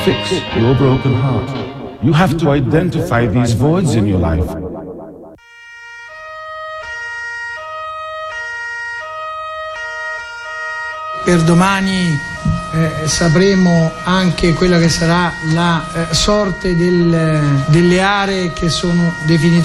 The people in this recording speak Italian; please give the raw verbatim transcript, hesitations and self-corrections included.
fix your broken heart. You have to identify these voids in your life. Per domani eh, sapremo anche quella che sarà la eh, sorte del, delle aree che sono definitivamente